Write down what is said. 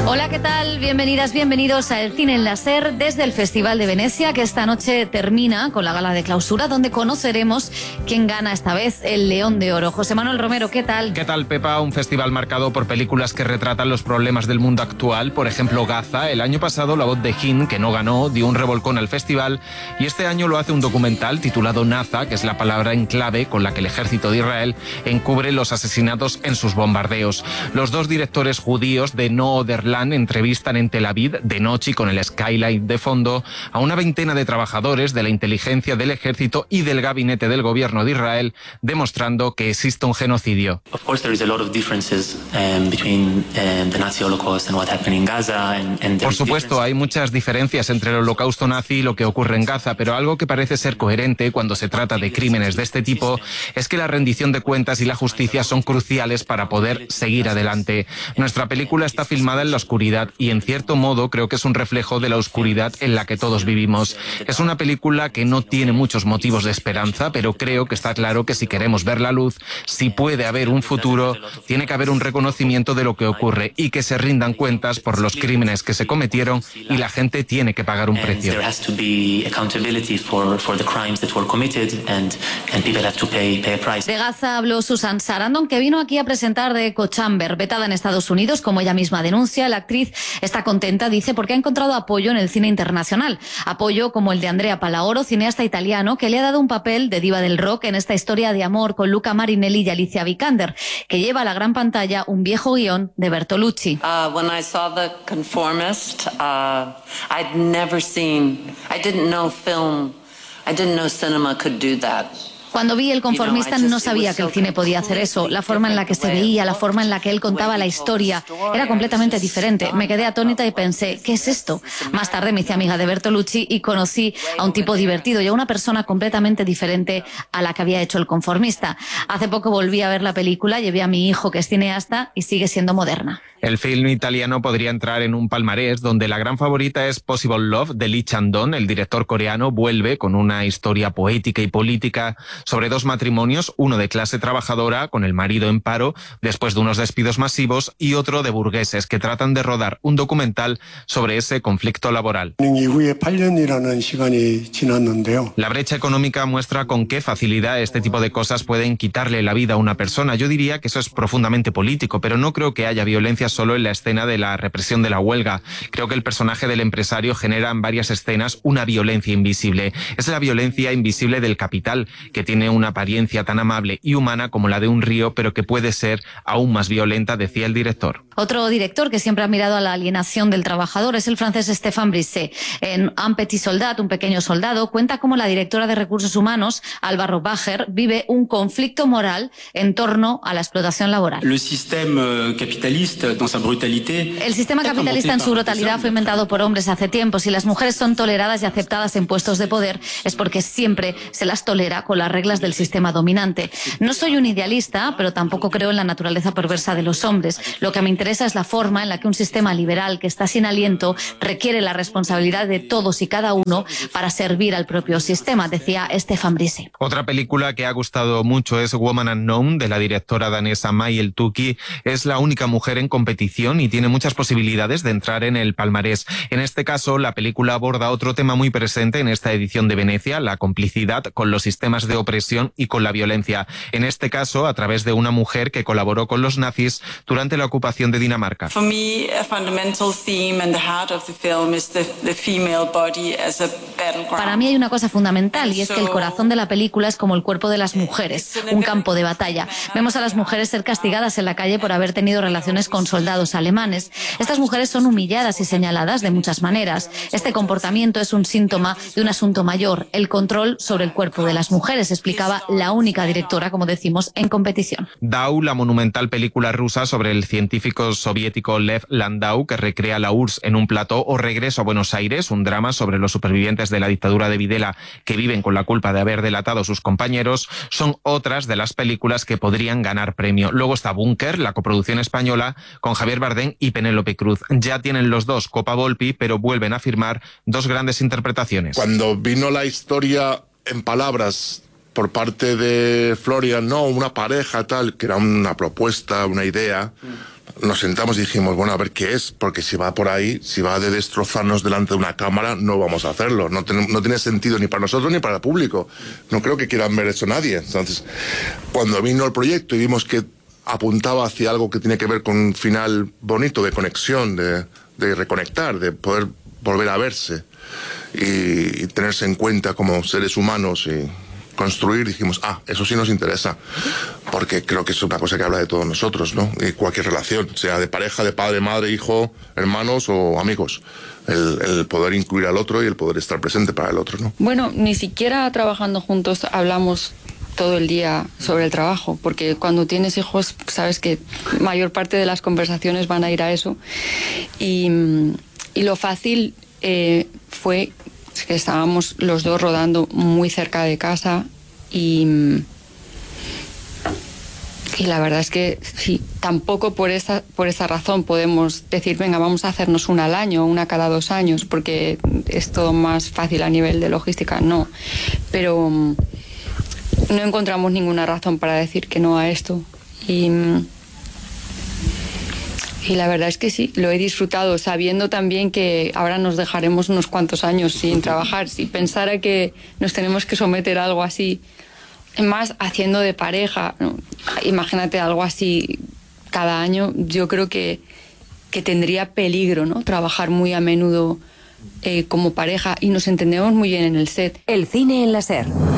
Hola, ¿qué tal? Bienvenidas, bienvenidos a El Cine en la SER desde el Festival de Venecia, que esta noche termina con la gala de clausura, donde conoceremos quién gana esta vez el León de Oro. José Manuel Romero, ¿qué tal? ¿Qué tal, Pepa? Un festival marcado por películas que retratan los problemas del mundo actual. Por ejemplo, Gaza. El año pasado, La voz de Hind, que no ganó, dio un revolcón al festival. Y este año lo hace un documental titulado Naza, que es la palabra en clave con la que el ejército de Israel encubre los asesinatos en sus bombardeos. Los dos directores judíos de No Other Land entrevistan en Tel Aviv de noche y con el skyline de fondo a una veintena de trabajadores de la inteligencia, del ejército y del gabinete del gobierno de Israel, demostrando que existe un genocidio. Por supuesto, hay muchas diferencias entre el holocausto nazi y lo que ocurre en Gaza, pero algo que parece ser coherente cuando se trata de crímenes de este tipo es que la rendición de cuentas y la justicia son cruciales para poder seguir adelante. Nuestra película está filmada en la oscuridad y, en cierto modo, creo que es un reflejo de la oscuridad en la que todos vivimos. Es una película que no tiene muchos motivos de esperanza, pero creo que está claro que si queremos ver la luz, si puede haber un futuro, tiene que haber un reconocimiento de lo que ocurre y que se rindan cuentas por los crímenes que se cometieron, y la gente tiene que pagar un precio. De Gaza habló Susan Sarandon, que vino aquí a presentar The Echo Chamber, vetada en Estados Unidos, como ella misma denuncia. La actriz está contenta, dice, porque ha encontrado apoyo en el cine internacional. Apoyo como el de Andrea Palaoro, cineasta italiano, que le ha dado un papel de diva del rock en esta historia de amor con Luca Marinelli y Alicia Vikander, que lleva a la gran pantalla un viejo guión de Bertolucci. When I saw The Conformist, I didn't know film, I didn't know cinema could do that. Cuando vi El Conformista no sabía que el cine podía hacer eso. La forma en la que se veía, la forma en la que él contaba la historia, era completamente diferente. Me quedé atónita y pensé, ¿qué es esto? Más tarde me hice amiga de Bertolucci y conocí a un tipo divertido y a una persona completamente diferente a la que había hecho El Conformista. Hace poco volví a ver la película, llevé a mi hijo, que es cineasta, y sigue siendo moderna. El film italiano podría entrar en un palmarés donde la gran favorita es Possible Love, de Lee Chang-dong. El director coreano vuelve con una historia poética y política sobre dos matrimonios, uno de clase trabajadora con el marido en paro después de unos despidos masivos, y otro de burgueses que tratan de rodar un documental sobre ese conflicto laboral. La brecha económica muestra con qué facilidad este tipo de cosas pueden quitarle la vida a una persona. Yo diría que eso es profundamente político, pero no creo que haya violencia solo en la escena de la represión de la huelga. Creo que el personaje del empresario genera en varias escenas una violencia invisible. Es la violencia invisible del capital, que tiene una apariencia tan amable y humana como la de un río, pero que puede ser aún más violenta, decía el director. Otro director que siempre ha mirado a la alienación del trabajador es el francés Stéphane Brisset. En Un petit soldat, un pequeño soldado, cuenta cómo la directora de Recursos Humanos, Alba Robacher, vive un conflicto moral en torno a la explotación laboral. El sistema capitalista en su brutalidad fue inventado por hombres hace tiempo. Si las mujeres son toleradas y aceptadas en puestos de poder, es porque siempre se las tolera con las reglas del sistema dominante. No soy un idealista, pero tampoco creo en la naturaleza perversa de los hombres. Lo que me interesa es la forma en la que un sistema liberal que está sin aliento requiere la responsabilidad de todos y cada uno para servir al propio sistema, decía Stéphane Brisset. Otra película que ha gustado mucho es Woman Unknown, de la directora danesa Mai El-Touki. Es la única mujer en competición y tiene muchas posibilidades de entrar en el palmarés. En este caso, la película aborda otro tema muy presente en esta edición de Venecia, la complicidad con los sistemas de opresión y con la violencia. En este caso, a través de una mujer que colaboró con los nazis durante la ocupación de Dinamarca. Para mí hay una cosa fundamental, y es que el corazón de la película es como el cuerpo de las mujeres, un campo de batalla. Vemos a las mujeres ser castigadas en la calle por haber tenido relaciones con soldados alemanes. Estas mujeres son humilladas y señaladas de muchas maneras. Este comportamiento es un síntoma de un asunto mayor, el control sobre el cuerpo de las mujeres, explicaba la única directora, como decimos, en competición. Dau, la monumental película rusa sobre el científico soviético Lev Landau, que recrea la URSS en un plató, o Regreso a Buenos Aires, un drama sobre los supervivientes de la dictadura de Videla que viven con la culpa de haber delatado a sus compañeros, son otras de las películas que podrían ganar premio. Luego está Búnker, la coproducción española, con Javier Bardem y Penélope Cruz. Ya tienen los dos Copa Volpi, pero vuelven a firmar dos grandes interpretaciones. Cuando vino la historia en palabras por parte de Florian, no, una pareja tal, que era una propuesta, una idea, nos sentamos y dijimos, bueno, a ver qué es, porque si va por ahí, si va de destrozarnos delante de una cámara, no vamos a hacerlo. No tiene sentido ni para nosotros ni para el público. No creo que quieran ver eso nadie. Entonces, cuando vino el proyecto y vimos que apuntaba hacia algo que tiene que ver con un final bonito, de conexión, de reconectar, de poder volver a verse y tenerse en cuenta como seres humanos y construir, dijimos, eso sí nos interesa, porque creo que es una cosa que habla de todos nosotros, ¿no? Y cualquier relación, sea de pareja, de padre, madre, hijo, hermanos o amigos, el poder incluir al otro y el poder estar presente para el otro, ¿no? Bueno, ni siquiera trabajando juntos hablamos todo el día sobre el trabajo, porque cuando tienes hijos sabes que mayor parte de las conversaciones van a ir a eso, y lo fácil fue que estábamos los dos rodando muy cerca de casa y la verdad es que sí, tampoco por esa razón podemos decir, venga, vamos a hacernos una al año, una cada 2 años, porque es todo más fácil a nivel de logística, no. Pero no encontramos ninguna razón para decir que no a esto. Y la verdad es que sí, lo he disfrutado, sabiendo también que ahora nos dejaremos unos cuantos años sin trabajar. Si pensara que nos tenemos que someter a algo así, más haciendo de pareja, ¿no? Imagínate algo así cada año, yo creo que tendría peligro, ¿no? Trabajar muy a menudo como pareja, y nos entendemos muy bien en el set. El cine en la SER.